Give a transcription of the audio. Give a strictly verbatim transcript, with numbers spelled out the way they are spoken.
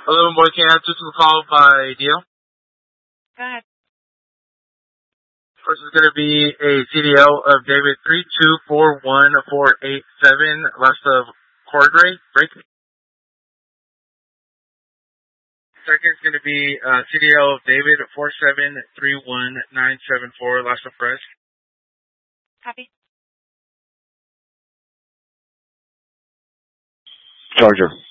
eleven boy, can I answer to the call by Dio? Go ahead. First is going to be a C D L of David three two four one four eight seven, last of Cordray, break. Second is going to be uh, C D L of David four seven three one nine seven four, last of Fresh. Copy. Charger.